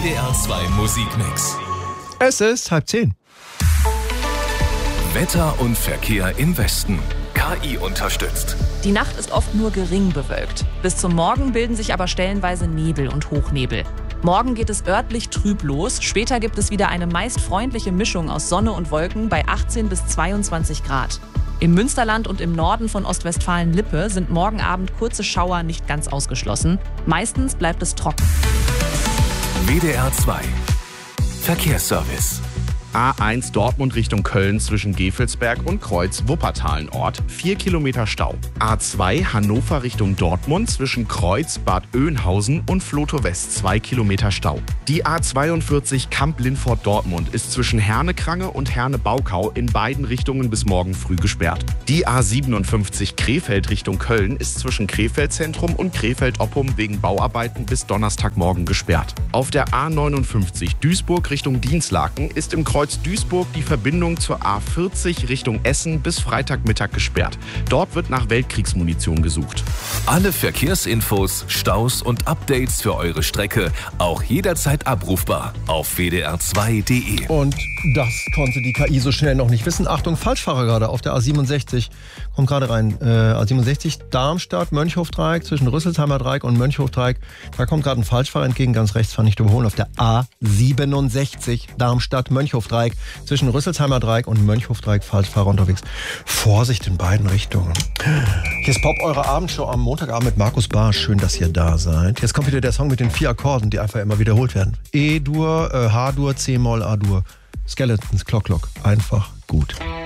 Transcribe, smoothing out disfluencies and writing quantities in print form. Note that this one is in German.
WDR 2 Musikmix. Es ist 9:30. Wetter und Verkehr im Westen. KI unterstützt. Die Nacht ist oft nur gering bewölkt. Bis zum Morgen bilden sich aber stellenweise Nebel und Hochnebel. Morgen geht es örtlich trüb los. Später gibt es wieder eine meist freundliche Mischung aus Sonne und Wolken bei 18 bis 22 Grad. Im Münsterland und im Norden von Ostwestfalen-Lippe sind morgen Abend kurze Schauer nicht ganz ausgeschlossen. Meistens bleibt es trocken. WDR 2 Verkehrsservice. A1 Dortmund Richtung Köln zwischen Gevelsberg und Kreuz Wuppertal-Nord, 4 Kilometer Stau. A2 Hannover Richtung Dortmund zwischen Kreuz Bad Oeynhausen und Flotow West, 2 Kilometer Stau. Die A42 Kamp-Lindfort Dortmund ist zwischen Herne-Krange und Herne-Baukau in beiden Richtungen bis morgen früh gesperrt. Die A57 Krefeld Richtung Köln ist zwischen Krefeld-Zentrum und Krefeld-Oppum wegen Bauarbeiten bis Donnerstagmorgen gesperrt. Auf der A59 Duisburg Richtung Dinslaken ist im Kreuz Duisburg die Verbindung zur A40 Richtung Essen bis Freitagmittag gesperrt. Dort wird nach Weltkriegsmunition gesucht. Alle Verkehrsinfos, Staus und Updates für eure Strecke auch jederzeit abrufbar auf wdr2.de. Und das konnte die KI so schnell noch nicht wissen. Achtung, Falschfahrer gerade auf der A67. Kommt gerade rein. A67 Darmstadt, Mönchhofdreieck zwischen Rüsselsheimer Dreieck und Mönchhofdreieck. Da kommt gerade ein Falschfahrer entgegen. Ganz rechts fand ich überholen auf der A67 Darmstadt, Mönchhofdreieck zwischen Rüsselsheimer Dreieck und Mönchhofdreieck. Falschfahrer unterwegs. Vorsicht in beiden Richtungen. Hier ist Pop, eure Abendshow am Montagabend mit Markus Barsch. Schön, dass ihr da seid. Jetzt kommt wieder der Song mit den 4 Akkorden, die einfach immer wiederholt werden. E-Dur, H-Dur, C-Moll, A-Dur. Skeletons, Clock, Clock. Einfach gut.